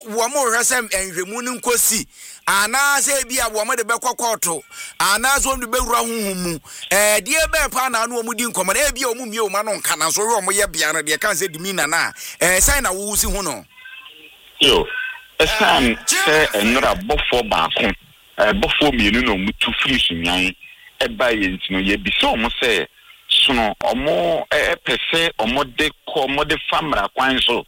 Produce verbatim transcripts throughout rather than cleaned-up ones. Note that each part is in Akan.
wo mo hwesem enhwemu ne nkosi ana se bia wo mo de bekokọto ana so mo de bewura huhumu eh die be pa na no mo di nkomo na bia o mo mie o ma no nka na so we mo ye bia no de kan se dimi na na eh sai na wo si hu no yo esan se enra bofo ba ko eh bofo mienu no mutu finish nyan e ba ye ntino ye bi so mo se sono omo e pese omo de ko omo de famra kwan so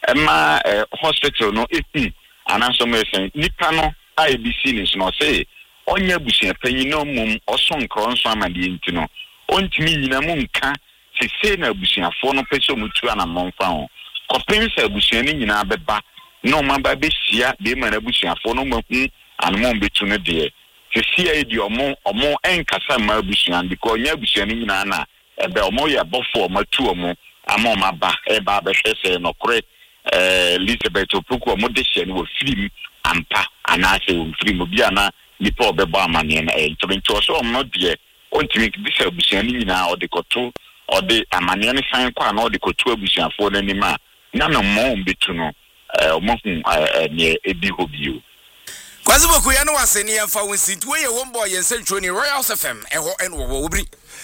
ema hospital no epi anaso me sen nipa no I B C ni so say onye busia panyi no mum oso nkro nso amade ntino ontimi nyina mu nka sese na busiafo no pese omutu ana monfa ho kopensa busia ni nyina beba no maba be sia de ma na busiafo no mahu anmo betu no de sese ya di omo omo enkasa ma busia ndiko onye busia ni nyina na ebe omo ya bofo matu omo ama maba eba be hwese no kore eh Elizabeth Opoku omo de hye no film ampa anase wo film obi ana nipa obeba amane na eh ntobento so omo de ontimi bisa abusia ni nyina odikoto ode amane ne san kwa na odikoto abusiafo na nima na na mo mbetu no eh omo hu ne ebi hobio kwazi boku ya no wase ne yemfa wonsintu we ye wombo ye nsentro ni Royal F M eho en wo wobri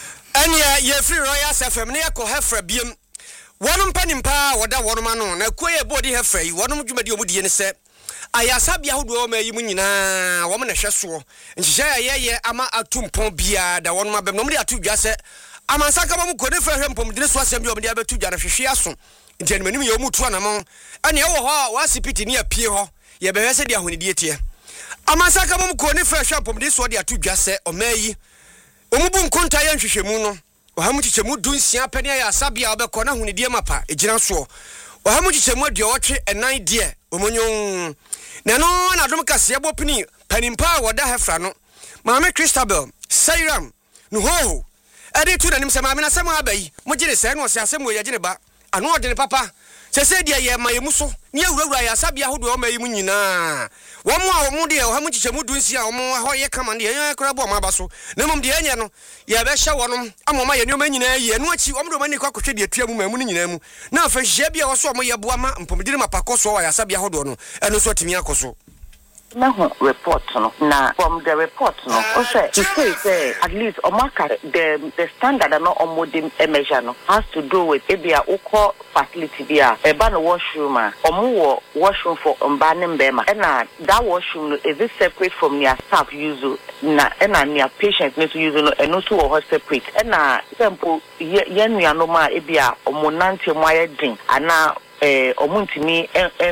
anya ye free Royal F M ne yakọ hefra biem wonum panimpa woda wonum ano na koye body hefra yi wonum dwumadi omudie ne se ayasa bia hodo o mayi mu nyina wo me na hweso nhihya ye ye ama atumpon bia da wonum abem no me atu dwa se amansa ka mu kode fra hwempom de so asem bia o me de abetu dwa na hwehwe aso nti animanim ye omu to na mo ane wo ho wa sipiti ne apie ho ye behwe se dia honidie tie amansa ka mu kode fra hwempom de so de atu dwa se o mayi omubu nkonta ye nhwehwemu no ohamu chichemu dunsia pene ya sabia obekọ na hunidie mapa ejina so ohamu chichemu aduotwe enan die omonyon na no na dom kase bopini panimpa woda hefra no maame Christabel Sairam no ho ade tu na nim se maame na sem abai mogire se no se asem wo yagine ba ano ode ne papa se se dia ye mayemu so ne awurawura ya sabia hodo o mayi mu nyina wo mo a wo de ohamu chichemu dunsia wo mo ho ye kama de ye kora bo ma ba so na mom de enye no ye be hye wonom amoma ye nyoma nyina ye no achi wo mo de mani kwa kwhwe de atua mu mamu nyina mu na afa hye bia wo so mo ye boa ma mpomdire mapakoso wa ya sabia hodo no eno so timi akoso na report no na from the report no o say to say say at least omaka the the standard no omodi measure no has to do with ebia ukọ facility bia eba no washroom a omo wo washroom for mba ne mbema na that washroom no is it separate from their staff use na na their patient need to use no and also or separate na simple ye nua no ma ebia omo nante mo ayedin ana eh omuntimi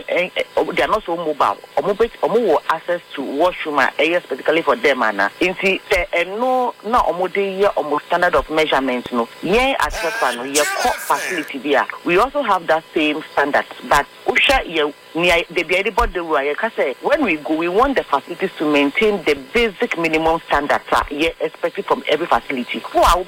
they are not so mobile omobet omo access to washroom eh specifically for them ana inti eh no na omode ye omo standard of measurement no ye access no ye facility there we also have that same standard but usha ye the the body the way say when we go we want the facilities to maintain the basic minimum standards uh, yeah, expected from every facility. For our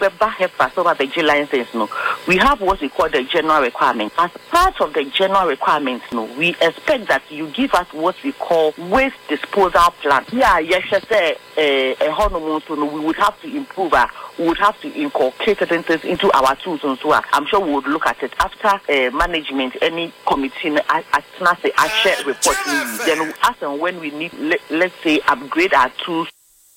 the license no we have what we call the general requirements. As part of the general requirements no we expect that you give us what we call waste disposal plan. Yeah, yes, say a hormone so no we would have to improve uh, we would have to inculcate certain things into our tools and so on. I'm sure we would look at it after uh, management, any committee, as say, I share report. Then as and when we need, let, let's say, upgrade our tools.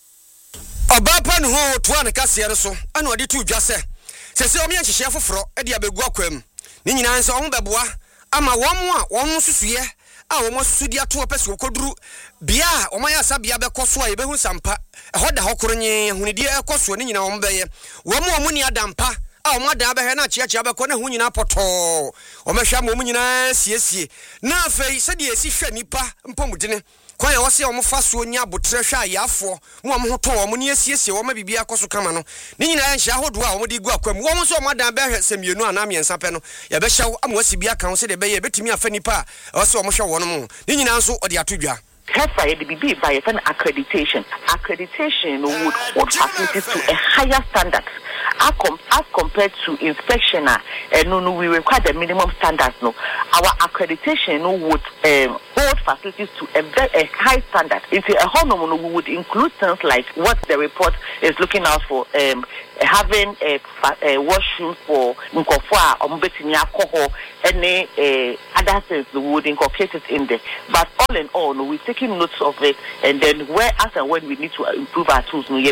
Obapan ho to an kasiere so ana odi tu dwase se se omi anhihye foforo e dia begu akwam ni nyina nse omo beboa ama womo a womo susuye a womo susudi ato opese okoduru bia omo ya sabia be koso a yebehu sampa e hoda hokoronye hunidi e koso ni nyina womo beye womo omo ni adampa a womo ada be he na chiachia be ko na hu nyina poto omo hwa mo nyina siesie na afei se de esi hwa nipa mpomudene kwa ya wase omo faso nya botre hwa yafo mo omo hoto omo ne asiesie omo bibia koso kama no ni nyina ya nhya hodo a omo de gu akwam omo so omo dan be hwe semienu ana miensa pe no ya be hya amwasi bia kan se de be ye betimi afa nipa a wase omo hwa wono mo ni nyina nso ode atodwa Hefa the B B by an accreditation. Accreditation would hold facilities to a higher standard as, com- as compared to inspection. Uh, no, no, we require the minimum standards. No, our accreditation no, would um, hold facilities to a very a high standard. It's a hormone we would include things like what the report is looking out for, um, having a, a washroom for Nkofwa or Mbetini alcohol, any uh, other things we would incorporate it in there. But all in all, no, we're taking notes of it, and then where as and when we need to improve our tools, no, you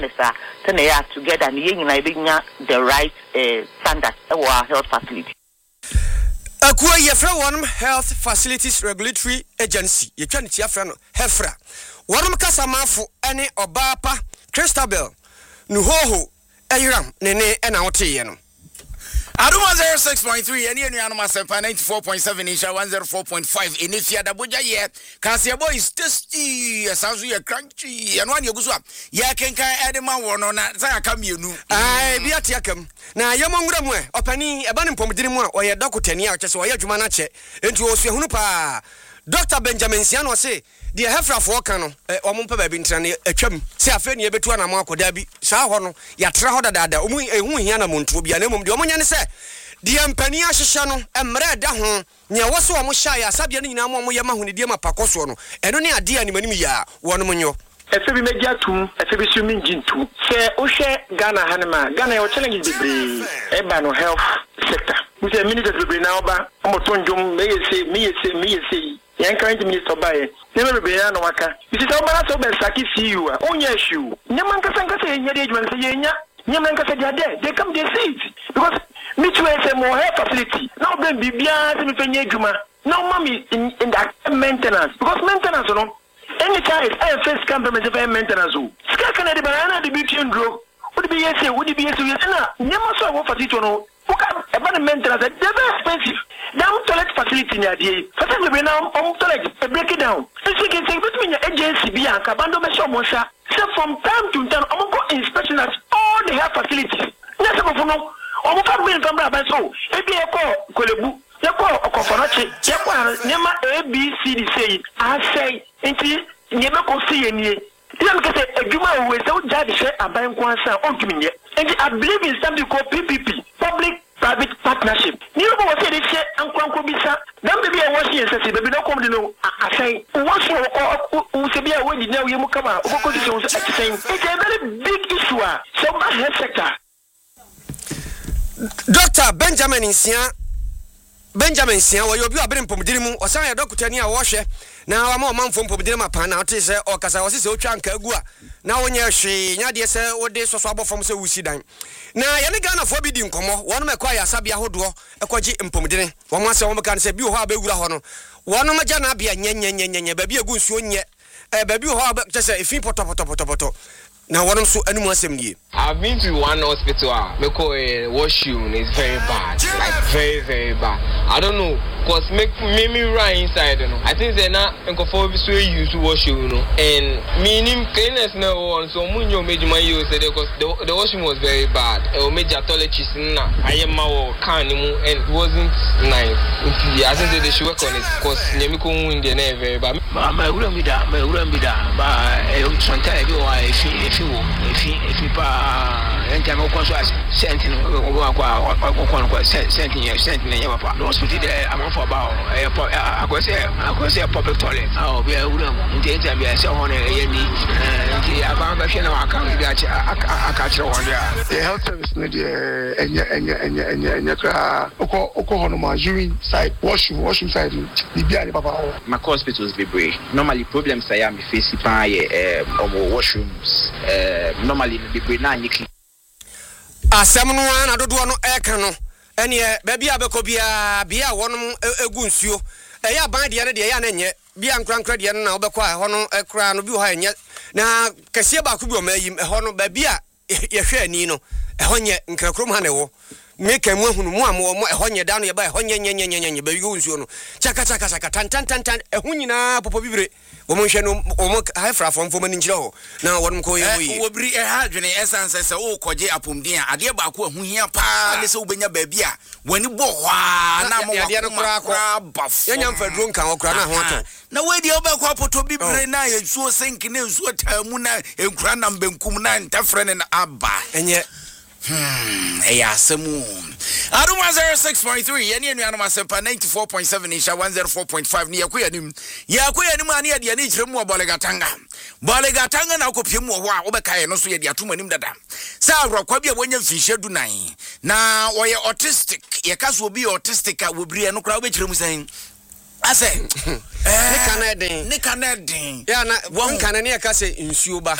together and the right uh, standards of our health facility. Akuwa yefra wanum Health Facilities Regulatory Agency. Ye twa ntia fra no Hefra. Wanum kasamafo ene Obapa Christabel Nuhoho Ayram nene ena wote ye no. Aduma zero six point three ene enu anuma sempa ninety-four point seven insha one oh four point five enifia da boja ye kanse boy is tasty asanso ye crunchy eno an yeguso ye kenkan edema wo no na sa aka mienu ai bia te akam na yemongura mu e opani eba ne mpomdiri mu a oye dokotani a kyese oye adwuma na che enti osuahunu pa Doctor Benjamin Siano say the Hefrafo kan no omumpa ba bi ntrane atwam se afa ne yebetu anamo akoda bi saa ho no yatra ho dada omu ehu hia na montuo bia na mum de omunya ne se de ampani ahyehye no emre da ho nya woso omu hya ya sabia ne nyina mo omu yema hunidie mapakoso no eno ne ade animanim ya wono munyo efe bi media tum efe bi sumi ngintu se o hwe Ghana hanema Ghana yo challenge debre e ba no health sector we say minister debre na oba omo tonjom me yese me yese me yese yan current minister bae ne be be ya no waka isi se oba na so be saki C U a onya issue nyama nkasa nkasa yenya de adwuma se yenya nyama nkasa de ade they come they see it because me to say more health facility now ben bibia se me fenya adwuma now mami in, in that maintenance because maintenance no anytime I face complement of maintenance ska kana de banana de beauty ndro would be yes would be yes yes na nyama so wo facility no uka e ba maintenance they very expensive down toilet facility ni ade facility be now on toilet break it down so you can say but me agency bi anka bando be show mo sha so from time to time I'm go inspection at all the health facilities na se ko no o mo fa me nkan bra ba so e bi e ko kolebu yako okoforochi yako nyama A B C D say I say enti nyama ko see enie dia me say adwuma we say o jade hwe aban ko ansa o ntumi nye enti I believe in something called P P P public private partnership ni go wo say dey hwe ankwanko bisa dan be bia wo hwe say be no come dey no asai wo so o se bia wo di na wo mu kama o ko dey so say it's a very big issue so my health sector. Doctor Benjamin Nsia Benjamin Sia wo yobi abere mpomdiri mu osan ya dokutani a wo hwe na wa ma o manfo mpomdiri ma pa na o te se o kasa wo se se o twa nka agu a na wo nya hwe nya de se wo de soso abofom se wusi dan na ye ne Ghana fo bi di nkomo wono me kwa ya sabia hodo ekwaji mpomdiri wo ma se wo me kan se bi ho abegura ho no wono ma gya na bia nya nya nya nya ba bi egu nsuo nye e ba bi ho aba te se efi poto poto poto poto na wono so anu mu asem nie. I've been to one hospital me call a washroom is very bad, like very very bad. I don't know, cause make me me right inside, you know. I think they na nkofo bi so use washroom, you know. And meaning cleanliness na one so munyo meji man use it because the, the washroom was very bad. E o meji toiletries na ayema wo can mu and it wasn't nice. I think they should work on it cause nyemi ko hu in the na very bad. Ma ma ura mi da, ma ura mi da. Ba e o sometimes bi wa e fi e fi wo, e fi e fi pa enta mo kwa so sentin o kwa kwa kwa sentin ya sentin ya papa no hospital there am for about e akwese akwese public toilet ah be ura nti enta be se ho na ye ni nti aba ba hwe na aka bi aka kire won dia the health service no dia enya enya enya enya enya ka oko oko hono ma urine side washroom washroom side ni bia ni papa my hospitals be brave normally problems I am facing by um washrooms uh, normally be brave na nyiki asem no na dodo no eka no ene ba bia beko bia bia wonom egu nsuo e ya ban de ne de ya na nye bia nkrankra de na obekọ a ho no ekra no bi ho enye na kase ba ku bi o ma yim e ho no ba bia ye hwe ani no e ho nye nkrakrom ha ne wo meka mu ahunu mu am wo e ho nye da no ye ba e ho nye nye nye nye ba gu nsuo no chaka chaka chaka tan tan tan tan e ho nyina popo bibire wo mo hwe no wo mo haifra fo mfo mani nkyire ho na wonum ko ye wo yi wo biri e ha dwene essence se wo koje apomden a ade ba ko ahu hia pa ne se wo benya ba bia wani bo hwa na mo ade no kra kra baf ye nyam fa duro nkan wo kra na ho to na we de oba ko apoto bibire na ye suo senki ne suo tamu na enkura na mbenkum na ntafre ne aba enye Hmm, eh asemu. Aduma zero six point three, yeni enu anoma sempa ninety-four point seven isha one oh four point five ni yakuya nim. Yakuya nim ani ade ani kyeremu obolegatanga. Bolegatanga na okopiem wo ho a obekaye no so ye de atuma nim dada. Sa awrakwa bia wonya mfihye du nan. Na woye autistic, ye kaso obi autistic a wobrie no kra obekyeremu san. Ase eh ne kanedin ne kanedin ya na won kanene ya kase nsuo ba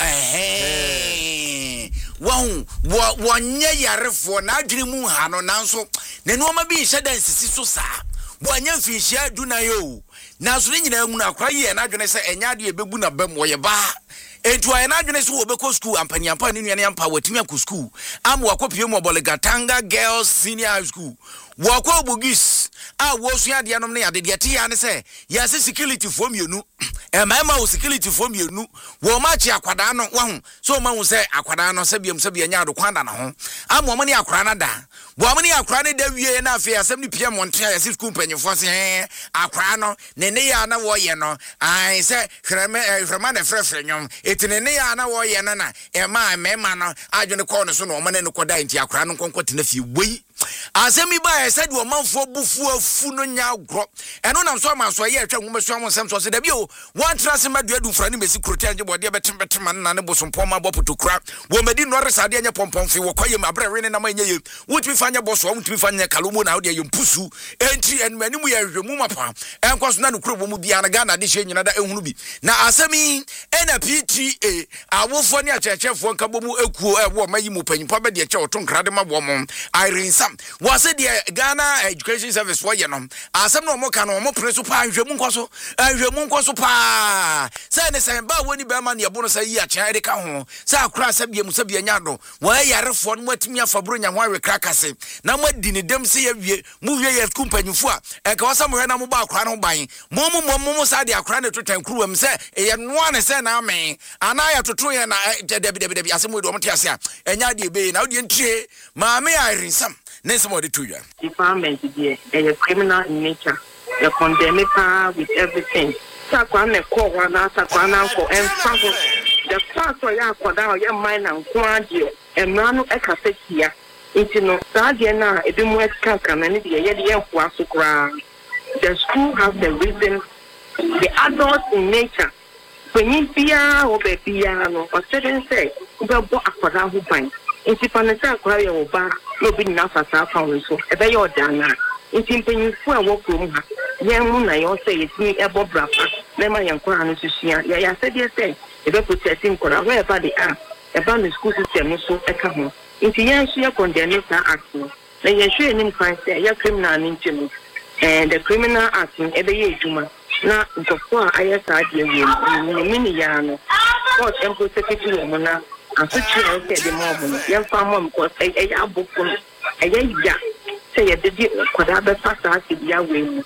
eh won wonye yarefo na adwene mu ha no nanso ne no ma bi hye dan sisi so sa wonye mfihye du na yo na so nyina mu na akwa ye na adwene se enya de ebebu na bam wo ye ba etu aye na adwene se wo beko school ampani ampa ne nuane ampa watimi akọ school am wakopie mu Bolegatanga Girls Senior High School wakọ bugis a wo sua de anom ne ade de te ya ne se ya se security for mienu e ma ma wo security for mienu wo ma chi akwada no wa hu so ma hu se akwada no se biam se bia nya ado kwanda na ho am wo ne akwada na da wo ne akwada ne da wie na afi asem ni pia monte ya se school panyefo se akwada no ne ne ya na wo ye no ai se hwreme hwrema na frefre nyom etine ne ya na wo ye no na e ma me ma no adwene ko no so no wo ne ko da nti akwada no konkoti na fi wei asemi ba said wo manfo bufu afu no nya agro eno nam so ma so ye atwa nwoma so amonsem so se da bi o one trust madu adu frani mesi krote anje bode betem betem na ne bosompom ma bopotokura wo medi no resade anya pompom fi wo kwaye mabre rene na ma nya ye wotumi fanya boso wo mutumi fanya kalomo na wo de ye mpusu enti enmani mu ye hwemu mapa enkwaso na no kuro bo mu bia na Ghana de hye nyina da ehunu bi na asemi ena P T A awofo ne achechefo nka bomu ekuo e wo mayi mu panyimpa be de che otonkrade ma bo mo Irene Sam was the Ghana Education Service for Yenom. Asam no more can no more principal Jemunkoso, and Jemunkoso pa. Say the same ba when the Berman ya bonus a year, China Cajon, Sa Crass Sabia Musabiano, why ya reform what me for Brunya, why we crackers. Now what didn't them say a move your company for and cause some random mobile crown buying. Momo Momo Sadia crown to ten crew and say, a one is an army, and I have to try and I Debbie Asim with Omotasia, and Yadi Bay, now the entry, Mammy Irene some. Nesmo de tuya. Department there, a criminal in nature. You condemn it with everything. Sakwane call one answer Sakwana for and travel. The fact for ya for that your mind and quantity and nano eka here. It's no Sadiana, a bit more skankan and the Yedian Fuasukra. The school has the reason the adults in nature. When you pia or be piano or certain say, go back for that who bind. Inti panesa kwa ya oba no bi na fasa fa wo so e be yo dana inti mpanyinfo a wo krom ha ye mu na yo say yetimi ebo brafa na ma yan kwa no susua ya ya say dey say e be protect nkora wherever they are e ba no school system no so e ka ho inti yan so ya condemn sa act no na ye hwe enim kan say ya criminal ni ntimo and the criminal act e be ye eduma na nkofo a ayesa ade wi ni ni ya no court empo secretary mo na and so children say the mom, young farmer, because a book from a young say a did whatever fast as the way.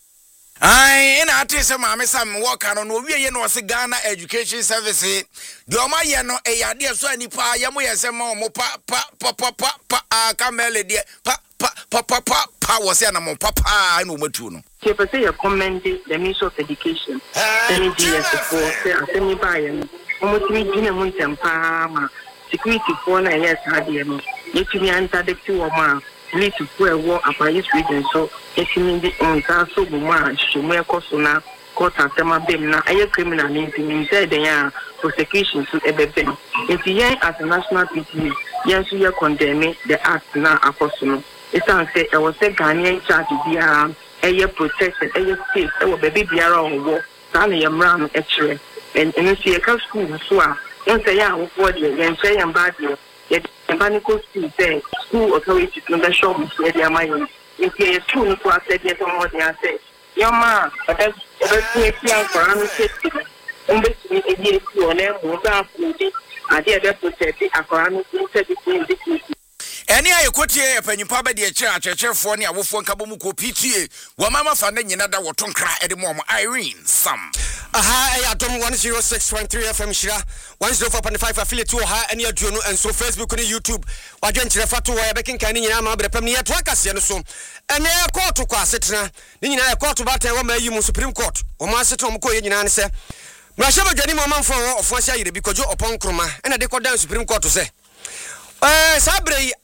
I in artist, mamma, some work on we know Ghana Education Service. The Omayano, a idea so any pa, Yamu, some more pa pa pa pa pa pa, Camele, dear pa pa pa pa pa pa was animal papa, I know what you know. If I say a comment, the Ministry of Education, any years before, say, I send me by almost me dinner months and palm security for nine years had you need to be answer the two or more need to put a war about his region so if you need it on so much to make us now court and them a bim now a criminal name to say they are prosecution to a baby if you as a national P T A yes we are condemning the act now a person it's say I was a Ghanaian charge to be a protection a safe a baby be around war Sally am ram actually and and see a school so once a year for the and say and bad yet mechanical school say school authority to the shop where they are mind if you are true to said yes on what they are say your ma but that's that's young for an safety um be a year to on them who are food I did that protect a Quran between this Any I quote here, Pennypa by the church, a chair for near Wolf Kabuko P T A, while Mamma found another waton cry at the moment. Irene, some. Aha, I don't one zero six point three F M Shira, one zero four point five affiliate to her, and your journal, and so Facebook and YouTube. Why don't you refer to where Becking Canning and Amma, but a premier to Cassiano, and they are called to Quassetna, then I call to Batten, or may you Supreme Court, or Master Tom Coy in answer. Mashaba Jenny Mamma for Fonsia because you're upon Croma, and I decode down Supreme Court to say. eh sabre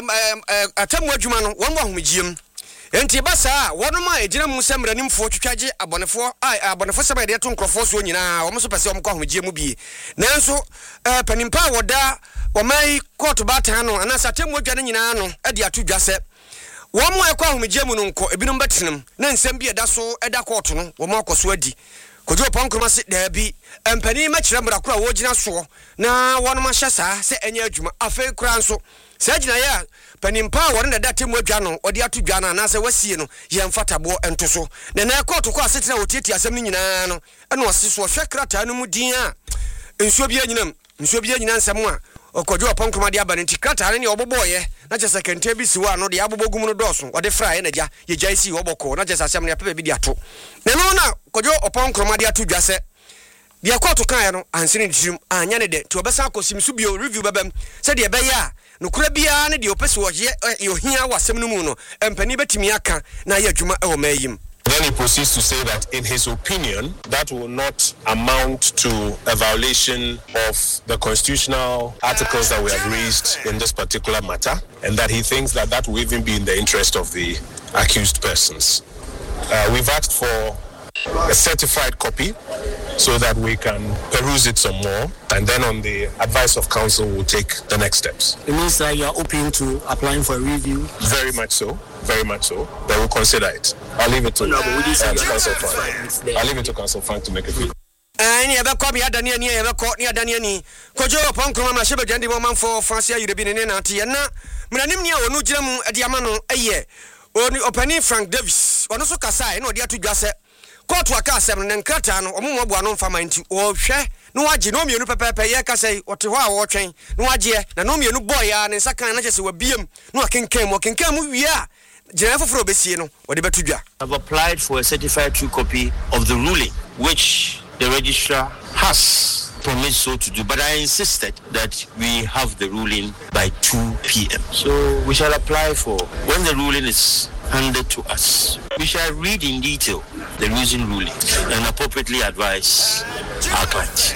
atamu adwuma no won wa homgiem enti ba saa wono ma ejina mu semranimfo twitwaje abonefo a abonefo sebe de to nkrofo so nyina wo so pese wo kwa homgiem bi nanso panimpa woda wo mai court batan no anasa atamu adwa no nyina no e de atodwase wo mo ekwa homgiem no nko ebinom betenem na nsem bi eda so eda court no wo mo akoso adi kojo ponkroma se da bi empani ma kire mra kura wo gina so na wono ma hye saa se enya adwuma afei kura nso se gina ya panimpa wore na date mu adwa no odi ato dwa na na se wasie no ye mfatabo ento so na na court ko asetena otieti asem ni nyina no ena ose so hwe krata no mu din a nsuo bi anyinam nsuo bi anyina nsem a okojo ponkroma de aba nti krata ne oboboye na chese kente bi siwa no de abobogum no doso ode fra na gya ye gya isi oboko na chese asem ne pepe bi de ato na no na kojo oponkroma de ato dwase de akoto kan ya no ansene dirim anya ne de to obesa akosim so bio review babam se de beya no kura bia ne de opese wo ye ohia wasem no mu no empani betimi aka na ye adwuma e wo mayim. Then he proceeds to say that, in his opinion, that will not amount to a violation of the constitutional articles that we have raised in this particular matter, and that he thinks that that will even be in the interest of the accused persons. Uh, we've asked for a certified copy so that we can peruse it some more, and then on the advice of counsel, we'll take the next steps. It means that you are open to applying for a review? Very much so. Very much so. They will consider it. I'll leave it to no, uh, Council Frank. I'll leave it to Council Frank to make a view. Any ever copy at Daniel near ever caught near Daniel. Kojo upon Kroma Sheba Jandy Woman for Francia, you'd have been in Antiana. Manimia or no Jam at Diamano a year. Only opening Frank Davis, or no so Kasai, no dear to Jase. Court waka seven and Kratan, or more one for mine or share. No aji no me no pepe yeka say what to wa watching. No aji na no me no boy and sakan na just we biem. No ken ken mo ken ken mu wia. Jennifer for Bessie, no, what about Tuja? I've applied for a certified true copy of the ruling, which the registrar has promised so to do, but I insisted that we have the ruling by two p.m. So we shall apply for, when the ruling is handed to us, we shall read in detail the reason ruling and appropriately advise our clients.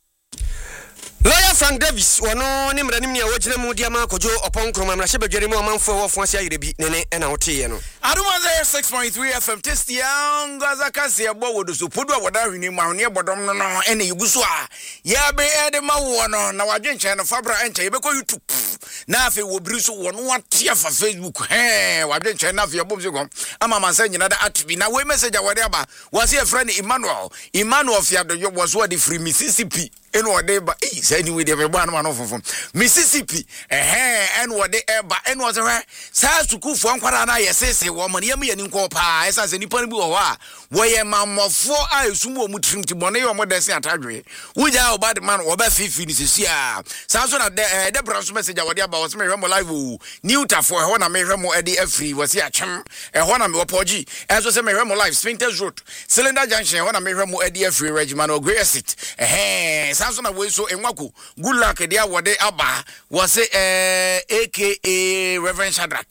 Lawyer Frank Davis, wano ni mrani mni ya wajina mudiama kojo opon kroma mrashebe jerimu wa mamfo wa fuansi ya yurebi nene ena oti yeno. Aduma zero six point three F M testi yanga za kasi ya bwa wadusu pudwa wadari ni mahunia bodom nono ene yuguswa yabe ede mawuano na wajencha ya na fabra encha yabeko YouTube na afe wabrisu wanu watia fa Facebook hee wajencha ya na afe ya bomzi kwa ama masenyi nada atibi na we message ya wadeba wasi ya friend Emmanuel Emmanuel fiado yob wasuwa di free Mississippi eno wadeba eh say anyway de beba na no Mississippi eh eno wade eba eno wasewe saa sukufu ankwara na yesese wo mo ne yam nko pa esa se nipa bi wo wa wo ye mamofo a esumu o mutrim ti bone yo mo dese atadwe wuja o bad man wo ba fifi ni sisi a saa so na de de branch message wade aba wo se me hwemo live o newtafo e ho na me hwemo e de afri wo se atwem e ho na me wopoji e so se me hwemo live Spinters Road Cylinder Junction e ho na me hwemo e de afri Regiment o Grey Estate eh so na we so enwako good luck dia wode aba wo se eh aka Reverend Shadrack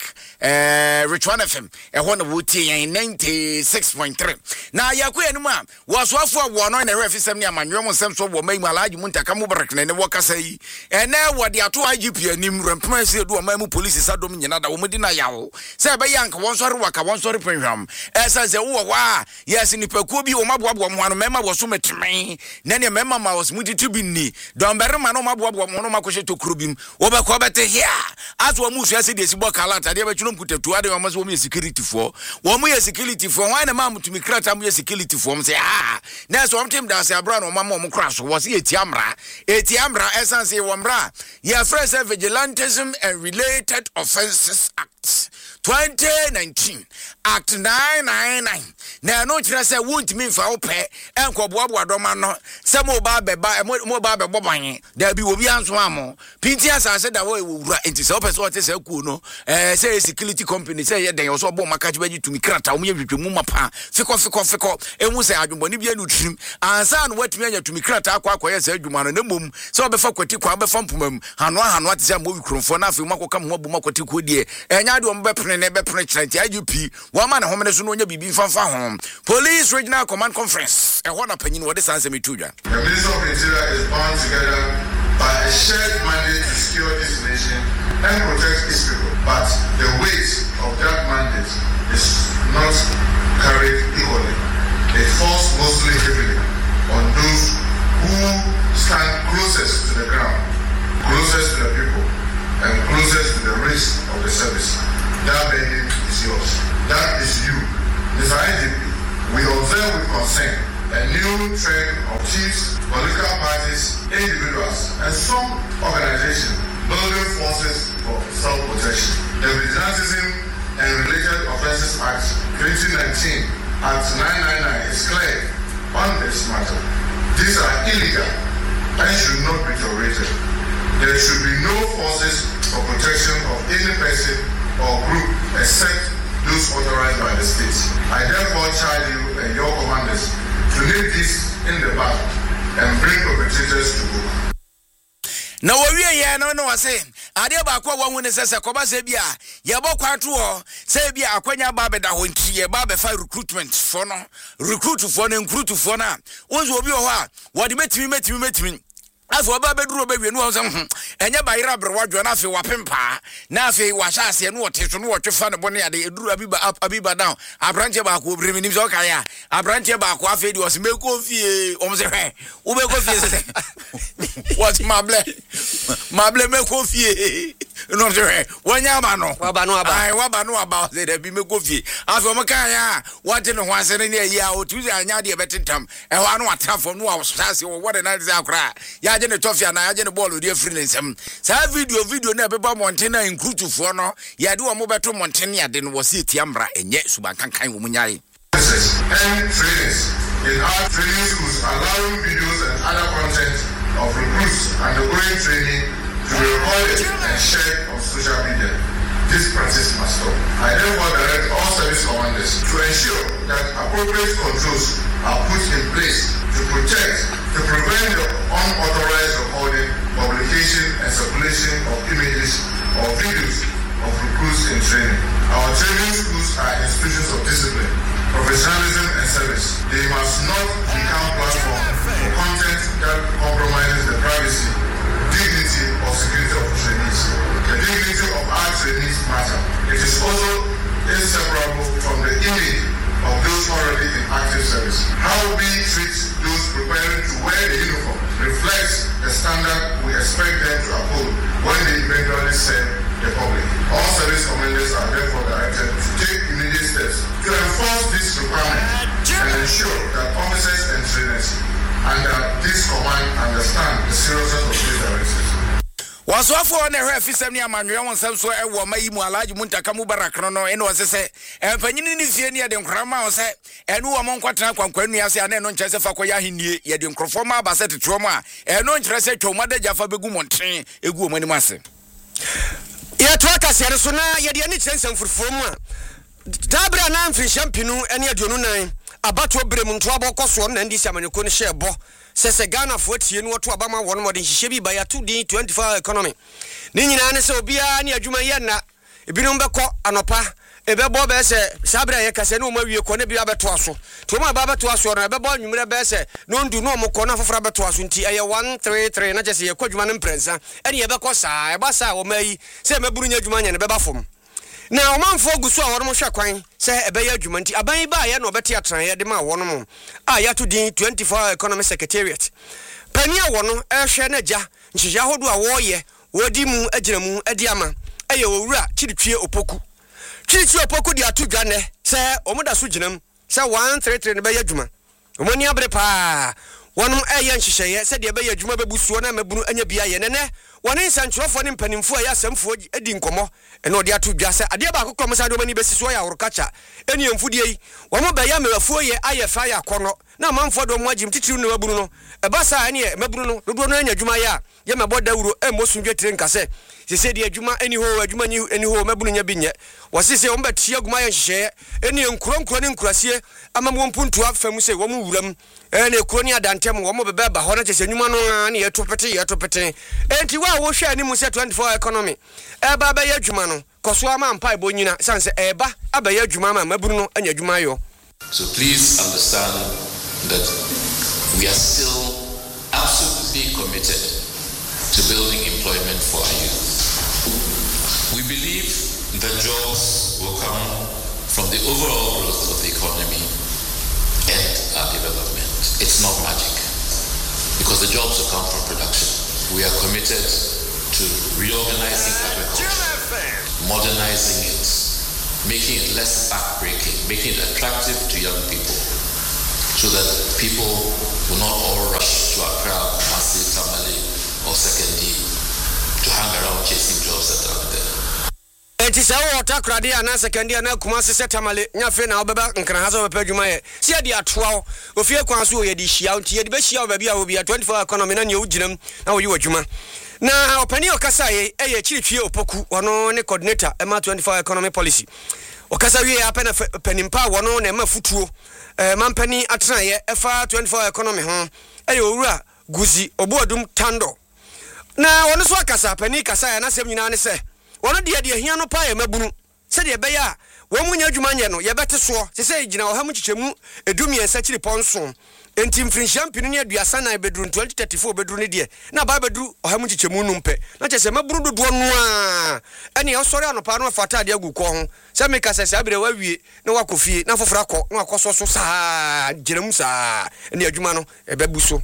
eh Richwan F M e ho na wotie yan ninety-six point three na yakoya no ma wo so afo wo no na refisem ne amanwom nsem so wo mai malaji muntaka mu barak ne wo kasa yi e na wode ato I G P anim rempema se do ma mu police sadom nyina da wo mudi na yawo se be yanka won sori waka won sori penhwam e se se wo wa yes ni pakuo bi wo maboabo mo hanu mema wo so metmen na ne mema ma wo smudi bi ni don berma no maboabo mo no makose to krobim wo be ko bete here as wo mu so ase de sibo kala tade be chuno mkutatu ade wo maso wo mu security for wo mu security for why na ma mutumi krata mu security for mo say ah na so mtem da se abra no mama mo kra so wo se etiamra etiamra essence wo mra ya fresh vigilantism and related offences act twenty nineteen act nine ninety-nine na no kira se won't mean fa wo pe enko boabo adoma no se mo ba be ba mo ba be boban da bi wo bi anso amo pinti asase da wo ewura enti se opese o te se ku no eh se security company se ye den so bo maka jibaji tumi krata wo ye hwehwemu mapa fiko fiko fiko emu se adwumboni bia no trim ansa no watumi anya tumi krata akwa akoye se adwuma no nemom se obefa kwati kwa obefa mpomam hano hano ate se mo wi kromfo na afi makoka mo abu makwati ko die enya de o mbe pene ne be pene chirenti I G P wo ma na homene so no nya bibi fanfa ho Police Regional Command Conference e ho na panyin wo de sanse metudwa. The Minister of Interior is bound together by a shared mandate to secure this nation and protect its people. But the weight of that mandate is not carried equally. It falls mostly heavily on those who stand closest to the ground, closest to the people, and closest to the risk of the service. That burden is yours. That is you. Mister I G P, we observe with concern a new trend of chiefs, political parties, individuals, and some organizations building forces for self-protection. The Vigilantism and Related Offences Act twenty nineteen, Act nine ninety-nine, is clear on this matter. These are illegal and should not be tolerated. There should be no forces for protection of any person or group except those authorized by the state. I therefore charge you and your commanders to nip this in the bud and bring perpetrators to book. Now we are no no say ade ba kwa wa hune sese koba se bia ye bo kwato ho se bia akwanya ba beda ho nti ye ba be fa recruitment for no recruit for no recruit for na wonzo obi ho a wo de metimi metimi metimi aso oba beduro be wienu ho se hm enye ba yira brewadwo na afi wapempa na afi wahya ase no woteso no wotwefa ne bone ade eduru abiba abiba down abranche ba ko obrimi nim so kan ya abranche ba ko afi de o se meko fie o mo se hwe wo be ko fie se what mable mable meko fie no se hwe wonya ma no waba no aba ai waba no aba se de bi meko fie afi o mo kan ya wate no ho ase ne ye ya o tuzi anya de betentam e ho anu atrafo no a so ase wo wode na de akra ya je ne tofia na ya je ne ball de free nsem sa video video na beba monten na inclusive no ya de wo mo beto monten ya de no wo se tiamra enye suban kankan wo munyaye and trainings in our training schools allowing videos and other content of recruits undergoing training to be recorded and shared on social media. This practice must stop. I therefore direct all service commanders to ensure that appropriate controls are put in place to protect, to prevent the unauthorized recording, publication, and circulation of images or videos of recruits in training. Our training schools are institutions of discipline, professionalism, and service. They must not become platforms for content that compromises the privacy, dignity, or security of trainees. The dignity of our trainees matter. It is also inseparable from the image of those already in active service. How we treat those preparing to wear the uniform reflects the standard we expect them to uphold when they eventually serve the public. All service commanders are therefore directed to take immediate steps to enforce this requirement and ensure that officers and trainers under this command understand the seriousness of these directives. Waso afọ na hwe fisem ni amanwe won sem so e wo mayi mu alaji muntaka mubarak no no ene osese empanyini ni fie ni ye de nkrama o se enu wo mon kwatena kwankwanu ase ane no nkyese fa koya henie ye de nkrofo ma ba se tetro mu a eno nkyere se twomade jafa begu monten egu o mani mase ye to aka se so na ye de ani kyensem furfuro mu a dabra na mfin champinu ene aduonu nan abato brem nto abokoso na ndi samanyeko ne hyebo sese Ghana fo tie no to abama won modern hihye bi ba ya two D twenty-four economy ni nyina ne se obia ne adwuma ye na ebinom beko anopa ebebo be se sabra ye kase ne o mawie ko ne bia beto aso to ma ba beto aso no ebebo anwumre be se no ndu no mo ko na fofora beto aso nti eye one three three na jese ye kwadwuma ne mprensa ene ye beko saa e ba saa o mayi se maburu nya adwuma nya ne beba fom na omanfo gusu a wono hwa kwan se ebeya adwuma nti aban ba ye na obeti atran ye de ma wono mo a ya to din twenty-four economy secretariat pani a wono ehwe na ja nhihya hodo a wo ye wodi mu agira mu adi ama eye owura chiritwie opoku chiritwie opoku di atudwa ne se omoda so ginam se one three three ne beya adwuma omoni abre pa wono eye nhihye se de beya adwuma bebusuo na mabunu anya bia ye ne ne woni sanchurofo ne mpanimfo ya asamfo edi nkomo ene odi atudwa se ade ba akokọ msa de mani besiso ya worokacha eni emfudie yi wo mo ba ya mewafuo ye ayefa ya kono na manfo do mo agim titiri no mabunu no e ba sa ene mabunu no dodo no anya adwuma ya ye meboda wuro e mosundwe tire nkase se se de adwuma eni ho adwuma ni eni ho mabunu nya binye wasise wo mbatie aguma ya hye eni enkuro nkuro ne nkurasie amamwo mpuntu afam se wo mo wuram ene ekuro ni adantem wo mo bebe ba ho na chese nyuma no na ye topete ye topete enti wa wo hwe ani mu se twenty-four economy e ba ba ya adwuma no koso ama mpa bo nyina sanse e ba abaya adwuma ma mabunu no anya adwuma yo. So please understand that we are still absolutely committed to building employment for our youth. We believe the jobs will come from the overall growth of the economy and our development. It's not magic, because the jobs will come from production. We are committed to reorganizing agriculture, modernizing it, making it less backbreaking, making it attractive to young people, so that people will not all rush to Accra, Kumasi, Tamale, or Sekondi to hang around chasing jobs that are there. Enti sa wo takra de ana Sekondi ana Kumasi Setamale nyafe na obeba nkran ha so bepa dwuma ye sia de atoa ofie kwan so ye de hia nti ye de be hia obabi a obi a twenty-four economy na ne oginam na wo yi wadwuma na opani okasa ye eye chiritwie opoku wono ne coordinator ema twenty-four economy policy okasa wie apena panimpa wono na ema futuo eh mampani atena ye efa twenty-four economy ho eye owura guzi obuodum tando na wono so akasa pani kasa ya na sem nyina ne se wono de de hia no pa ye mabunu se de be ya wo munya adwuma nye no ye bete so se se gina wo ha mu chichemu edumi ensa chiri ponso enti mfrinhyia mpinu ne aduasa na bedru twenty thirty-four bedru ne de na ba bedru o ha mu chichemu no mpe na chese mabunu dodo no a ene osori anopa no fata de agu ko ho se me kasa se abere wawie na wakofie na fofora kɔ na wakoso so saa gyeremu saa ene adwuma no e bebu so.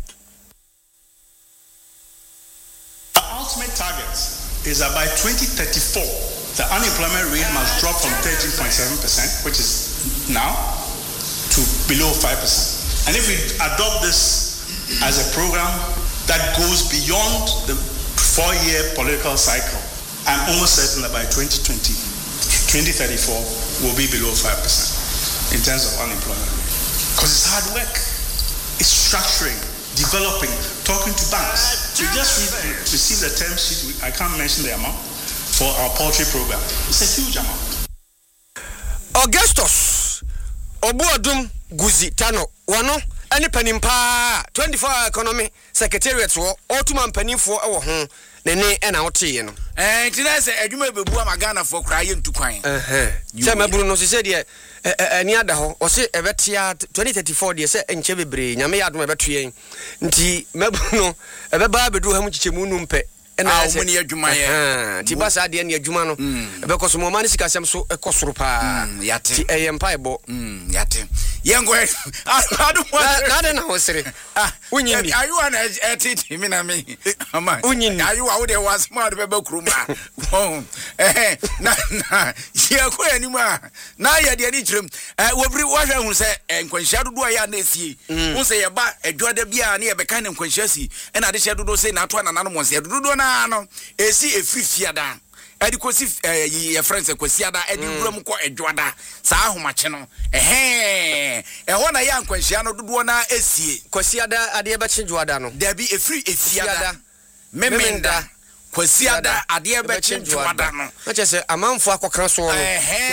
Our ultimate target is that by twenty thirty-four, the unemployment rate must drop from thirteen point seven percent, which is now, to below five percent. And if we adopt this as a program that goes beyond the four-year political cycle, I'm almost certain that by twenty twenty, twenty thirty-four, we'll be below five percent in terms of unemployment rate. Because it's hard work. It's structuring, developing, talking to banks. We just re- received a term sheet, I can't mention the amount, for our poultry program. It's a huge amount. Augustus Obuodum Guzi Tano Wano any panimpa twenty-four economy secretariat wo otuma mpanimfo e wo ho nene e na wote ye no eh tina se adwuma bebu amagana fo kra ye ntukwan eh se maburu no se de ani ada ho o se ebetia twenty thirty-four de se enche bebre nyame ya adom ebeto ye nti maburu no ebeba bedu ha mu chichemu nu mpe na se omuni adwuma ye ti basa de ne adwuma no ebekoso mo mani sikasem so ekosoro pa yate ti eyempa ebo yate yengo adu na de na hosere unyini ayu ana etiti mi na me ama unyini ayu wa wo de was smart bebe kruma eh na na ye ko animu a na ye de ni kirem wobri wo hwe hu se nkwanhia dodo ya na esie hu se ye ba adwoda bia na ye beka na nkwanhia si e na de hye dodo se na to na nanu mo se dodo na no esi efrifiada edi kosi ye friends kwasiada edi wuram ko adwoda saa ahomache no ehe eho na ya nkwanhia no dodo na esie kwasiada ade be chenjwada no da bi efri efiada memenda kwasiada ade be chenjwada no na chese amanfo akokran so no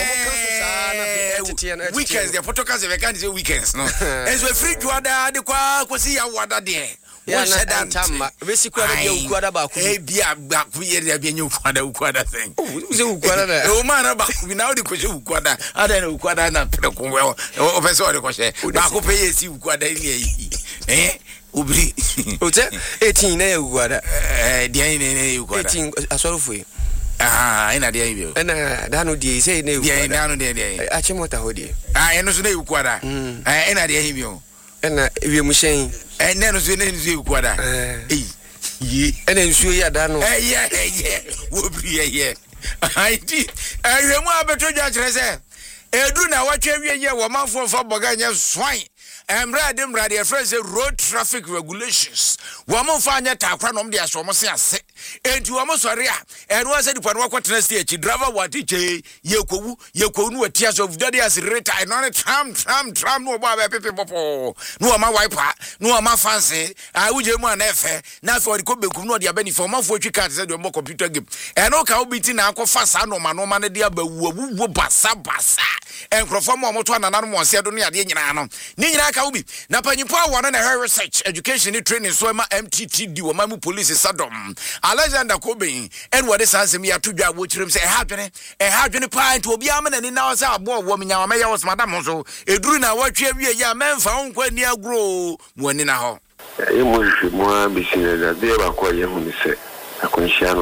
weekends the photocast we can say weekends no enso efri dwada de kwa kwasi ya wada de ya na tama besi kwa de ukwada ba ku eh bia ba ku ye de bia ukwada ukwada thing uze ukwada na o ma na ba ku na o de ko se ukwada ada na ukwada na pre ko we o pese o de ko se ba ku pe ye si ukwada ile yi eh ubri ote eighteen na ya ukwada eh dia ni na ukwada eighteen asorofo ah ina dia yi na da no die say na ukwada dia na no dia dia a chemota ho die ah eno so na ukwada eh ina dia yi o ena ewie mu hyen eh neno so na nsu ukwada eh yi ena nsu ya da no eh ye ye wo bri ye ye ai di eh mu abeto ja kire se edu na watwe wie ye wo manfo fa boga nya swan emra de mra de friends road traffic regulations wo mo fa anya takwa no de aso mo se ase enti wo mo sori a enu ase di pano kwatena stage driver wati che yekowu yekowu no wati aso dade as reta no tram tram tram no ba be pepe popo no ma wiper no ma fancy a wuje mu na efe na so ko bekum no de abani for ma fo twi card se de mo computer game eno ka obiti na akɔfa sa no ma no ma ne de abawu awu basa basa enkrofo mo mo to anana no mo se do no ade nyina no ni nyina ka ubi na panyipo awon na research education ni training so ma M T T D wo ma mu police sadom Alexander Cobain and what is answer me to dwa wo chirem say happening e hadwene pa nti obi am na ni na say abo wo menya ma ya was madam so eduru na watwe wie ya memfa nkwa ni agro mo ni na ho e mo hwe mo ambisi na de ba ko ye hu ni se akonhia no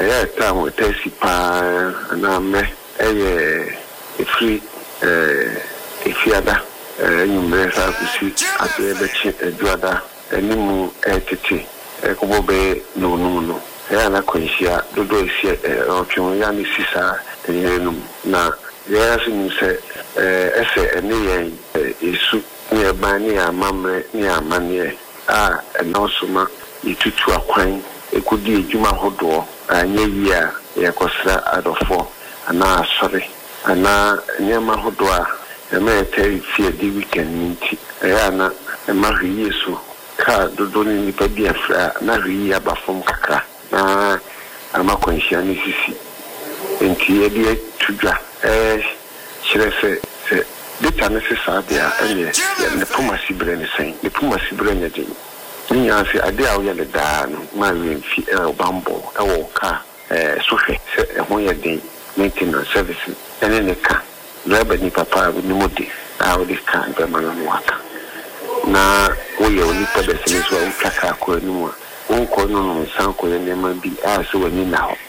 ɛyɛ time o tesi pa na me ɛyɛ efiri eh efiada eh nyumre sa kusi ate bɛchi eduada animu ɛtete ɛkɔbɔbɛ no no no ɛyɛ na kwanhyia dodo esi ɔtwe ya ne sisa ɛyɛnum na yɛyɛ so nim sɛ eh ɛsɛ ɛne yɛn esu ne ɛban ne amamre ne amane a ɛnɔsoma yitutu akwan ekudi edwuma hodoɔ anya yi a yɛkɔsra adɔfo ana asɔre ana nyɛma hodoɔ a ɛmɛ ɛtɛ fie di weekend nti ɛyɛ ana ɛma hwiye so ka dodo ne nipa bi afra na hwiye aba fam kakra na ama kwanhyia ne sisi nti yɛde tudwa ɛɛ kyerɛ sɛ sɛ data ne sesa bia ɛnyɛ ne poma sibre ne sɛn ne poma sibre nyɛ den nya se ade a woyɛ le daa no ma remfi e bambo e wo ka eh sohwɛ sɛ e ho yɛ den maintenance service ɛne ne ka driver ni papa ni modi a wo de ka be ma no waka na wo yɛ oni pa de sene so wo kaka ko anu a wo ko no no san ko ne ma bi a so wani na ho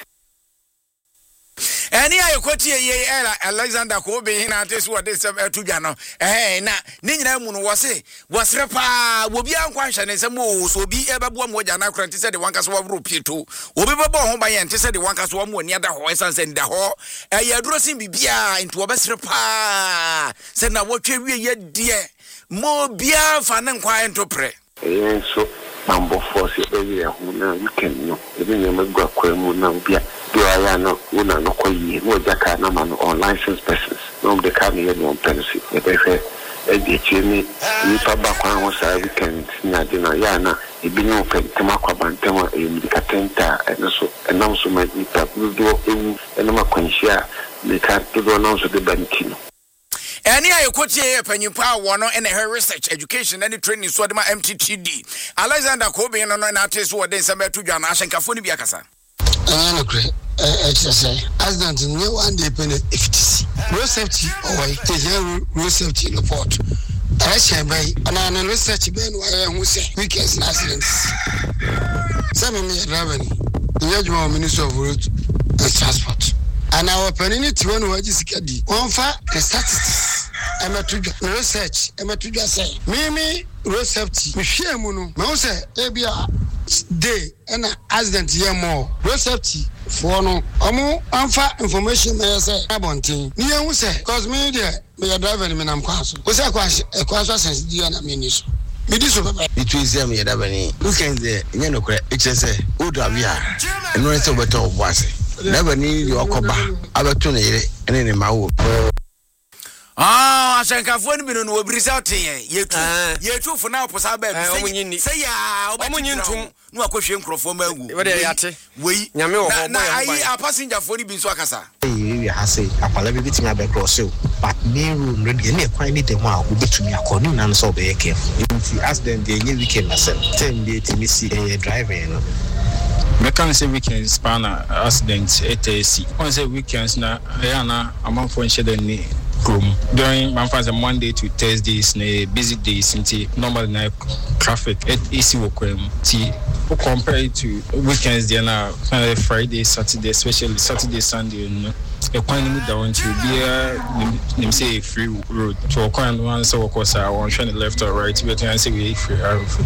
Any I quote ye Alexander Kobe in artist what this to Jano. Eh, na Nina Moon was it was repa will be unquestioned and some more so be ever one more Jana Cranty said the one cast of Rupi too. Will be born by and said the one cast one more near the horse and send the hall. A year dressing be beer into a best repa. Send a watch we yet dear. More beer fan and quiet to pray. So Mambo force area who now you can know. Even you may go quamu now be do I know una no koyi no jaka na man on licensed persons. No the car near no penalty. E be fe e di chimi ni pa ba kwa ho sa weekend na de na ya na e bi no pen tema kwa bantema e mi ka tenta e no so e nam so ma ni pa do ewu e no ma kwanhia ni ka do no so de bankino. Any I quote ye Pennypa one and her research, education, and training Swadima M T T D. Alexander Kobe and an artist who are then somewhere to Jan Ashanka Funi Biakasa. I say, as done to no one day penny if it is road safety or the road safety report. I shall buy an research ben where who say weekends and accidents. Some of me are driving the Minister of Road and Transport. And our penalty one who is kadi. One for the statistics. I'm a to research. I'm a to say. Mimi road safety. We share mono. Me say ebia day and accident here more. Road safety for no. Amu amfa information me say abontin. Ni who say cause me there me driver me nam kwaso. Wo say kwaso e kwaso sense dia na me ni so. Me di so papa. Between them me driver ni. Who can there? Nya no kra. It say o driver ya. Eno say better boase. Never need your coba. Abatune and any maw. Ah, I think I've won been no result here. Ye too, ye too for now. Posabe, say ya, Omunion, no question from Magu. We, Yamil, I passenger for the Biswakasa. You have say, a palabit in a back or so, but me room ready any quite little while will be to me according and so be careful. If you ask them, they knew we came myself. Ten days to me see a driver. Mekan say weekends pana accident A T C. On say weekends na yana among for shede ni room during manfaza Monday to Thursdays na busy days inti normal na traffic at easy wokwem ti we compare it to weekends there na Friday Saturday especially Saturday Sunday no e kwan mu da won to be nim say free road to kwan one so course I want to left or right we can say we free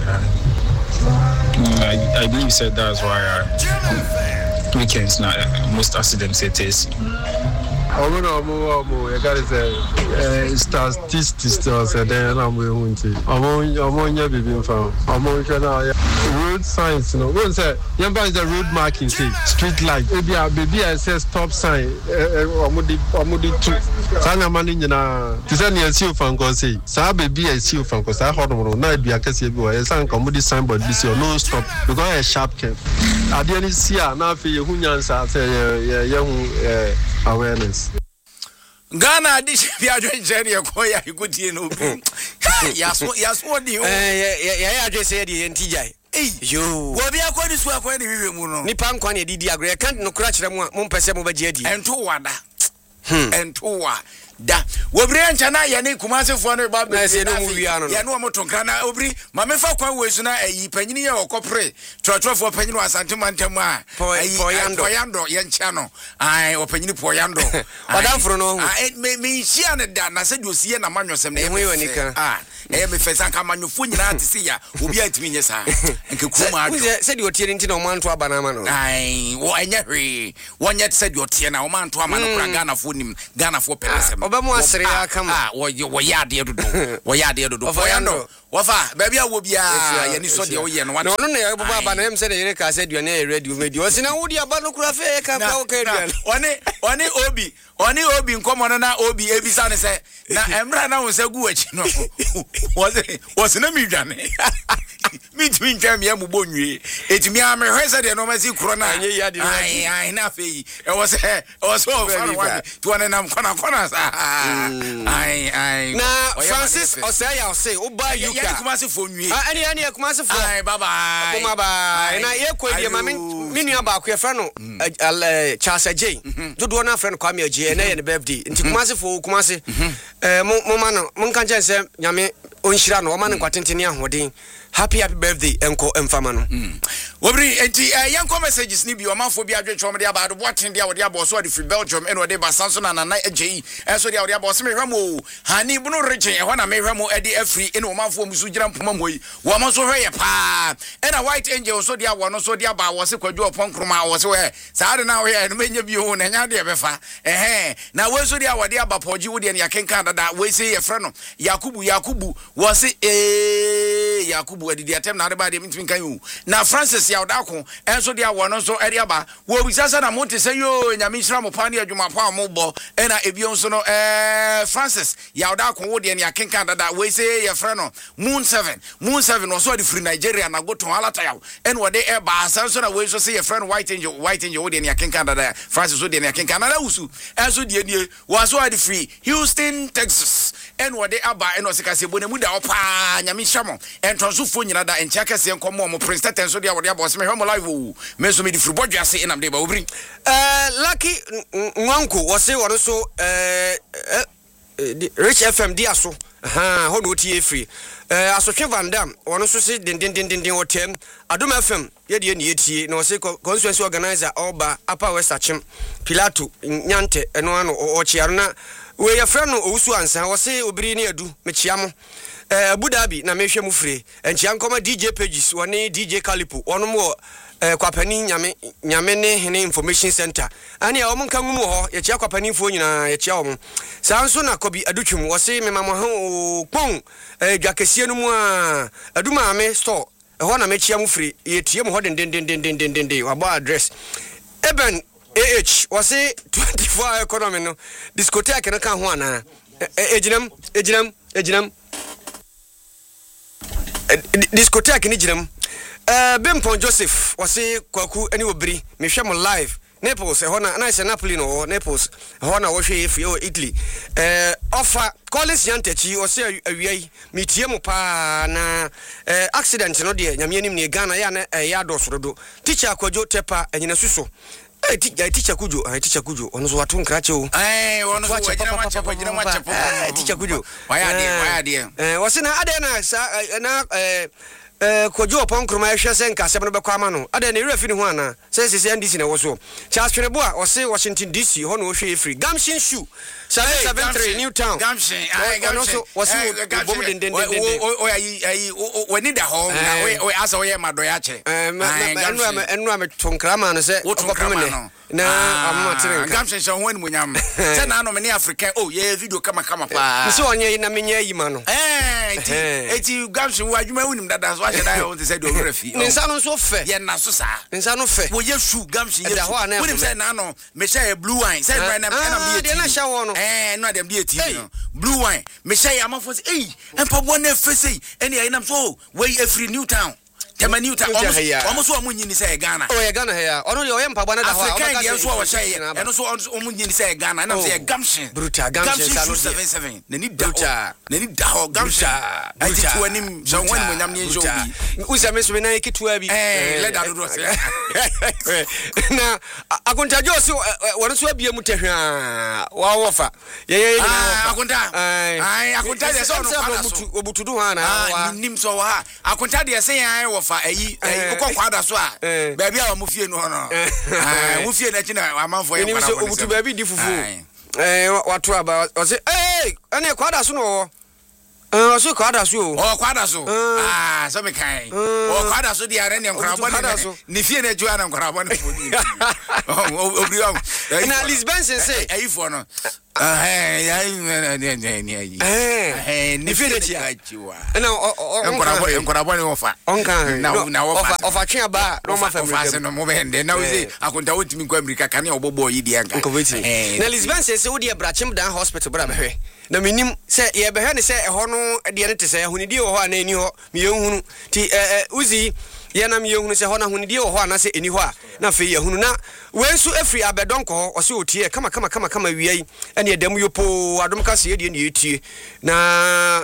I, I believe you said that's why uh, weekends now uh, most accidents it is. I'm going to statistics and then I'm going to I'm on your baby farm. I'm on road signs. No, one say, Yamba is the road marking, say, street light. Maybe a baby I say stop sign. I'm going to two. Sana manina. Tisani I see you from Gosi. Sa baby I see you from Gosi. I heard no. Now be a case you go. I say comedy signboard. This your no stop. Because I sharp cap. I didn't see her. Now for you, who knows? I say, young awareness. Ghana this Piadre Jenny Koya good you know. Yes, yes, what do you eh address here the N T J. Eh yo. Wo bia kwa this wa kwa ni wiwe mu no. Nipa nkwa na didi agre kan no kura kire mu mo mpese mo ba je adi. Ento wada. Hmm. Ento wa. da wobri encha na ye ne kumase fo no ba na se no mu wia no ye no mo tonka na obri ma me fa kwan we su na ayi panyini ye okopre trotro panyini asante mantam a ayi poyando ye ncha no ai opanyini poyando odamfro no me me hia ne da na se dosie na manwosem na ye ah e me fesa nka manwofo nyina ate se ya obi antimi nye sa nke kuma ado se de otie nti na o manto abana ma no ai wo anya hwe wonye se de otie na o manto ama no kura Ghana fo nim Ghana fo pelesem obemu asere ya kama ah wo wo yade dodo wo yade dodo poyando wafa baby awo bia ye ni so de wo ye no no no na baba abana em se de yere ka se aduane e ready media o sina wodi abana kura fe ka ka o ka aduane oni oni obi oni obi nkomo no na obi ebisa ne se na emra na wo se gu achi no wo se wo se na mi dwane mi timi ntwa mi amubo nwie etimi a me hwese de no ma si kro na ai ai na fe e wo se e wo se o fa no to na nam kona kona sa ai ai na Francis Osaya Ose uba yuka ya kuma se fo nwie ani ani ya kuma se fo ai baba kuma ba na ye ko die ma mini aba ko ye fra no Charles J dodo na fra no kwa me agie na ye ne birthday nti kuma se fo kuma se eh mo ma no mon kan chen se nyame onhira no o ma ne kwatentene ahoden happy happy birthday enko emfama no wobri enti yanko messages ni bi o manfo bi adwetwom de aba do boaten de awde aba so de free Belgium eno de basanso na na agi enso de awde aba so mehwamo hani bunu region e ho na mehwamo e de afri eno manfo musu gira mpoma moyi wo ma so hweye pa ena White Angel so de awo no so de aba wo se kwadwo opon wo se we saa de na wo ye no menya bi ho na nya de befa ehe na we so de awde aba poji wo de ne yakenka dada we se ye frɛ no Yakubu Yakubu wo se eh Yakubu adidi atem na ba de mintimi kan yu na Francis ya odako enso de awo no so ere aba wo bisasa na monte se yo nyame hira mo pa ne adwuma pa mo bo ena ebio nso no eh Francis ya odako wo de ne akenka dada we se ye frɛ no Moon seven Moon seven no so de free Nigeria na go ton alata yaw en wo de e ba sanso na we so se ye frɛ no White Angel White Angel wo de ne akenka dada Francis wo de ne akenka na usu enso de ne wo so de free Houston Texas en wo de aba en o se kase bo ne mu da opa nyame hira mo entonso fo nyina da encha kase enkomo mo Prince Tenso de awde aba se me hwemo live me so me di fribodwe ase enam de ba obri eh Lucky Nwanko wo se wo so eh Rich F M dia so ha ho no tie free eh Asotwe Van Dam wo so se den den den den wotem Adom F M ye de ne etie na wo se constituency organizer Oba Upper West Achim Pilato Nyante eno ano o chiaro na we ya fra no owusu ansa wo se obiri ne adu me chiamo eh Abu Dhabi na mehwe mu free enchia nkoma D J Pages woni D J Calipo onom wo eh kwapani nyame nyame ne hene information center ani a omon kan mu ho ye chia kwapani fo nyina ye chia omon sanso na kobi adutwum wo se mema mo ho pon eh dwakesie no mu a aduma ame store ho na me chia mu free ye tie mu ho den den den den den den den wabo address Eben A H wo se twenty-four hour economy no discotheque no kan ho ana ejinam ejinam ejinam discotheque ni ginam eh Bempon Joseph wase kwaku ani obiri me hwem live Naples eh hona na se Napoli no Naples hona wo hwe efi o Italy eh offer Collins Yantechi wase awiai metie mo pa na eh accident no de nyame anim ne Ghana ya na ya dosorodo teacher Akwajo Tepa enyina suso eh teacher Kujo eh teacher Kujo ono so watu nkrache o eh ono so wajina macha wajina macha eh teacher Kujo waya de waya de eh wase na ade na na eh eh Kojo Ponkroma ehwe se nka se no be kwama no ade na refi ni ho ana se se N D C na wo so Charles Feneboa wase Washington D C ho no hwe free Gamshin shoe seven seven three Newtown Gamshin ai Gamshin wase bom den den den o ai ai o ni da ho na we asa o ye madoya che eh enu am enu am tonkrama no se okopemene na ammatire Gamshin so ho ni munyam se na no me ni African oh ye video kama kama pa nse onye na menye yi ma no eh eti eti Gamshin wa adwuma wunim dada so ahye da o se de o refi nsa no so fe ye na so sa nsa no fe wo ye shoe Gamshin ye wunim se na no me share blue wine se na na na be na sha wo no eh no dem dey tea no blue wine me share amafo say eh empa bo na fe say eni ai nam so we every Newtown Temani uta almost one mun say Ghana. Oh, Ghana here. Ono yo yem pabana da ho. African girls who was say and also omun yin say Ghana and say gamshin. Bruta gamshin seven seven. Ne ni bruta. Ne ni da ho gamshin. I ti to anim so when mun am ni show bi. Usa me so na ekitua bi. Eh, let that do na akunta jo so wono so abia mu tehwa wa wofa. Ye ye ah akunta. Ai akunta de so no kwada so. Obutudu ha na wa. Nim so wa. Akunta de say ai wofa ayi ukọ kwada so a. Baabi a mo fie no no. Ah, mo fie na chi na amanfo ye kwada. Ni so obutu baabi di fufu. Eh watu aba o say eh ene kwada so no. Eh so kwada so. Oh kwada so. Ah, so me kai. Oh kwada so di are ne nkrabo ne. Ni fie na ju ana nkrabo ne fodi. Oh obri am. Na Lisbon say ayi fo no. Ah eh ayi ne ne ne ayi. Eh ni fie na chi achiwa. Na nkrabo nkrabo ne ofa. Onka na na ofa. Ofa twe aba no ma family. Ofa se no mo be hende. Na we say akonta wotimi kwa America kan e obobo yi di anka. Na Lisbon say say wo di Brachem Dan Hospital bra behwe. Na minim say ye behwe ne say e ho no de ne te say ahunidi wo ho ana eni ho me yehunu ti eh uzi ye na me yehunu say ho na ahunidi wo ho ana say eni ho a na fe yehunu na wensu afri abedonko ho o say otie kama kama kama kama wiai ene edam yopo adom ka se de ne etie na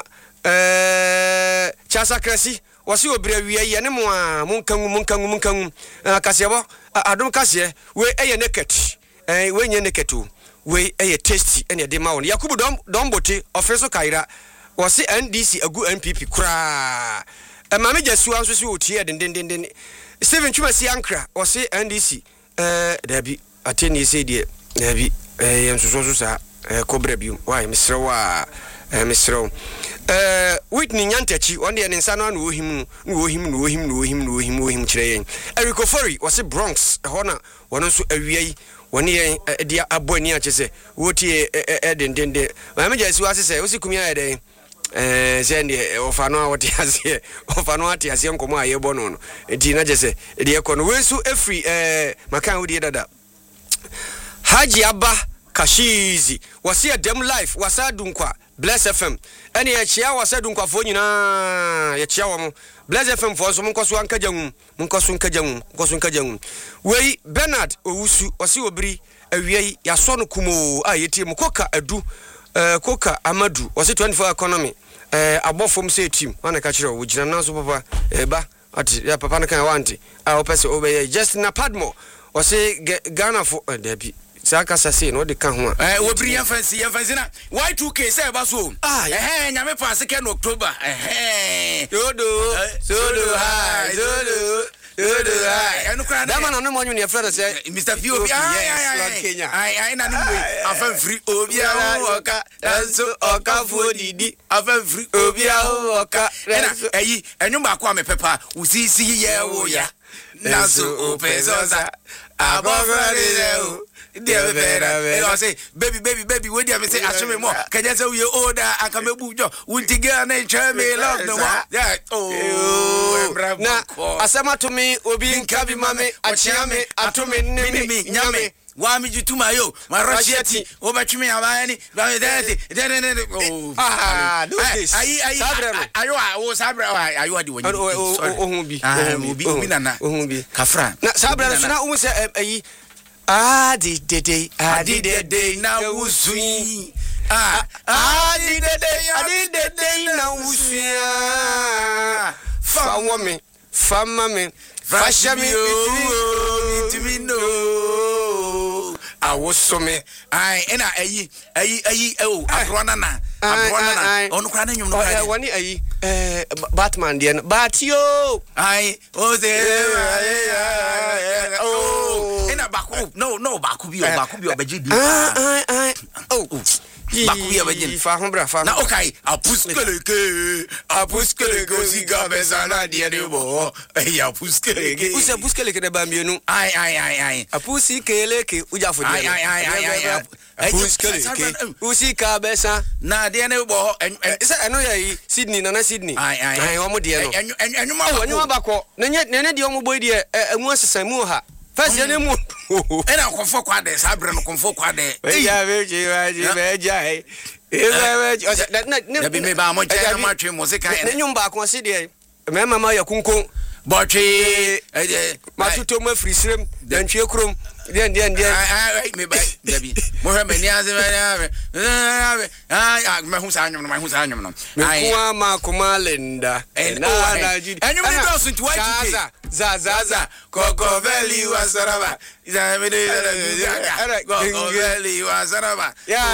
eh chasa krasi o say obira wiai ene mo a munkangu munkangu munkangu kasebo adom ka se we eye naked eh we nye naked we eye tasty ene de ma won Yakubu dom dombote ofeso kaira o say N D C agu N P P kra e ma me jesu anso se otie den den den Steven Chumasi Ankra o say N D C eh dabi ateni se de dabi eh enso so so sa kobra bium why misro wa misro eh Whitney Nyantachi on de nsa no no ohim no ohim no ohim no ohim no ohim ohim kire yen Erico Fori o say Bronx hona wono so awiai woni yen dia aboni a chese wotie eden den den ma me jesu asese o sikumi eden eh zende ofano a wote ase ofano ate ase nkomo a yebo no no enti na jese de ekono wensu efri eh makan wodi dada Haji Abba Kashizi wasi a dem life wasa dunkwa Bless F M ene ya chia wasa dunkwa fo nyina ya chia wo mo Bless F M fo so mon koso anka jangu mon koso anka jangu koso anka jangu wei Bernard Owusu wasi obiri awiei ya so no kumo a yetie mo koka adu eh koka Amadu wasi twenty-four economy eh abofom say team wana ka kire wo gina na so papa eh ba ati ya papa na kan wanti a opese obeye just na Padmo wasi Ghana fo dabi saka sase no de kan ho eh obiri ya fancy ya fancy na Y two K say ba so eh nyame pa se ken October eh yodo sodo ha sodo yodo ha enu kra da man no mo nyu ne freda say Mister P Obi ai Kenya ai ai na nimwe afa free obi a oka danso oka fo didi afa free obi a oka eyi enyu ba kwa me pepa usisi ye wo ya naso opezoza abofra de o Dear better, I say, baby, baby, baby, what do you say? I show me more. Can you say we order? I come up with you. Would you get a try me love no more? Yeah. Oh, now, Asama to me, Obi in Kabi Mame, Achame, Atome, Nimi, Yame. Why me you to my yo, my Rossetti, over to me, Avani, oh, ah, do this. I, I, I, I was Sabra, I, I, doing. Oh, be, oh, be, oh, be, Kafra. Sabra, so now, almost a Ah, di de de, ah di de de na usui. Ah, ah di de de, ah di de de na usui. Fa woman, fa mame, fa shami o, itimi no. I was so me. I ena ayi, ayi ayi oh, abrona na. Abrona na. Onu kra na nyum no kra. Wani ayi eh Batman dia. Batio. Ai, o de. Oh. Baku no no baku bi o baku bi o beji di ah ah ah oh baku bi o beji fa ho bra fa na okay apuskeleke apuskeleke siga besana dia de bo eh apuskeleke usa apuskeleke de ba mienu ai ai ai ai apusikeleke uja fo ai ai ai ai apuskeleke usika besa na dia ne bo isa eno ya Sydney na na Sydney ai ai ai omo dia no enuma enuma bako na ne de omo boy dia emu asesan mu ha first year mu era konfo kwa de sabre no konfo kwa de ya beji waji beja e na be me ba mo je na ma twe mo se kan ne nyum ba ko se de me mama ya kunkon bɔtwe matoto ma firi srem dantwie krom den den den ai me ba dabi mo hwe me ni ase ai ma hu sa anyum no ma hu sa anyum no ai kwa ma kuma lenda na na ji anyum ni do so nti wa ji za za za koko veli wa saraba za me de koko veli wa saraba ya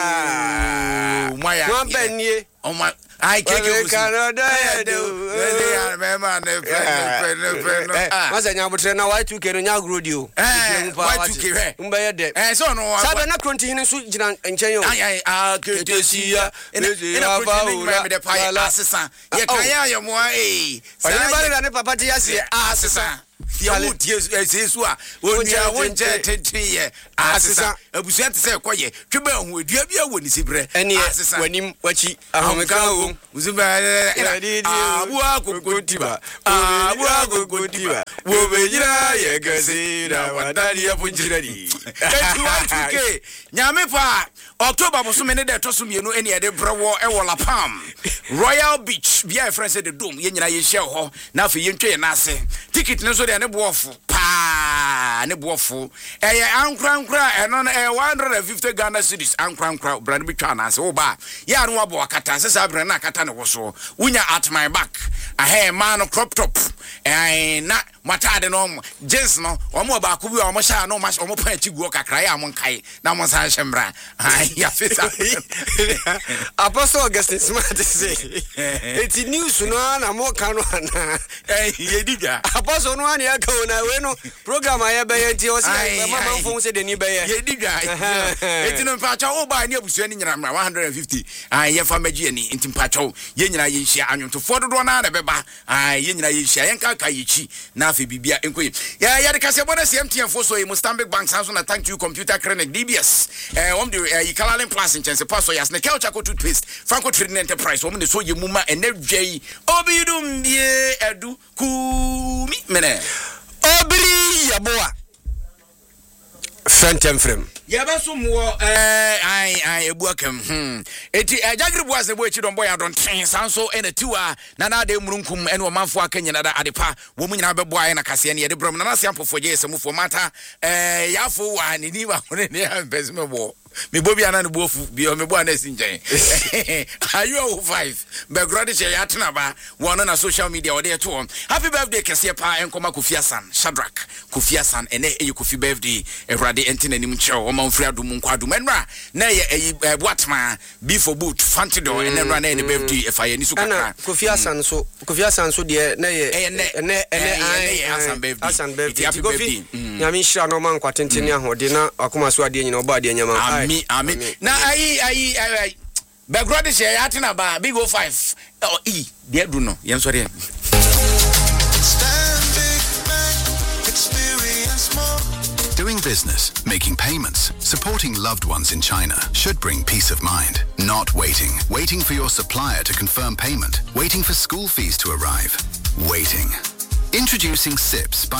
moya mo benie o ma ai keke ku Canada do ya me ma ne pe ne pe no ma sa nya botre na Y two K no nya grodio eh Y two K he mba ye de eh so no sa be na kronti hini so gina nchen yo ai ai ah ketesia ina ina kronti me de pai asesa ye kan ya ye mo eh sa ni bare da ne papa ti ase asesa ya wo tie esesu a onua wonje tete asesa abusua te se koye twebe hu adua bia woni sibre asesa wanim wachi ahomeka ho uziba abu akokotiba abu akokotiba wo bejira ye gase na wadari ya punjirani eti Y two K nyame pa October musumi ne de toso mienu ene ye de brewo e wo La Palm Royal Beach bia e friend say the dome ye nyina ye share ho na afi ye ntwe ye na ase ticket ne so de ne boofo pa ne boofo e ye ankra ankra e no e one hundred fifty Ghana cedis ankra ankra brand bi twa na ase wo ba ya no abo akata se sa brand na akata ne wo so unya at my back a hair man crop top eh na matade no jeans no omo ba ko bi omo sha no omo pa chi guo kakra ya mo nkai na mo san hemra ai ya fita Apostle Augustine Smart say eti news no na mo ka no ana eh ye diga Apostle no ana ya ka na we no program aye be ye ti o say mama fon say de ni be ye ye diga eti no pa cha o ba ni abusua ni nyina one hundred fifty ai ye fa magi ani enti pa cha ye nyina ye hia anwonto fodo do na na be ba ai ye nyina ye hia ye nka ka ye chi na afi bibia enkoyi ya ya de kase bonus M T N fo so e Mustambik Bank sanso na thank you computer clinic D B S eh om de Ikalalen Plus in chance pass so yas ne Kelcha ko toothpaste Franco Trading Enterprise om de so ye muma enedwei obidum bie edu ku mi mene obiri yaboa Fentem frem ya ba so mo eh ai ai ebuakam hm eti ajagri boas ebo echi don boy adon ten sanso ena tiwa na na de murunkum ene o manfo akanya na da adepa wo mu nyina bebo aye na kase ne ye de brom na na siam fofo je semufo mata eh yafo wa ni ni wa hore ne ambes mebo me bobi ana ne bofu bi o me bo ana sinjen ayo o five be grodi che ya tena ba wono na social media wo de to happy birthday kese pa enkoma Kofi Asan Shadrack Kofi Asan ene e Kofi birthday Ewrade entina nim chew o manfri adum nkwadu menra na ye boatma before boot fantido ene ra na ene birthday e fa ye ni su kakra Kofi Asan so Kofi Asan so de na ye ene ene ene Asan birthday Asan birthday Kofi nyame hira no man kwatentene ahode na akoma so ade nyina oba ade nyama Ami, ami. Na ai ai ai background share ya tena ba big o five. Oh e, dia do no. Yen sorry. Doing business, making payments, supporting loved ones in China should bring peace of mind. Not waiting. Waiting for your supplier to confirm payment. Waiting for school fees to arrive. Waiting. Introducing S I P S by